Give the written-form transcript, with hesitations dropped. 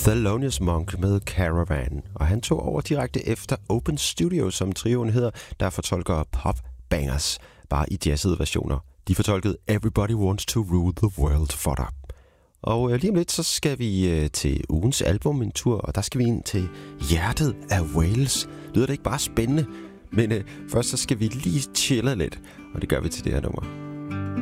Thelonious Monk med Caravan, og han tog over direkte efter Open Studio, som trioen hedder, der fortolker pop bangers, bare i jazzede versioner. De fortolkede Everybody Wants to Rule the World for dig. Og lige om lidt, så skal vi til ugens album en tur, og der skal vi ind til hjertet af Wales. Lyder det ikke bare spændende? Men først så skal vi lige chille lidt, og det gør vi til det her nummer.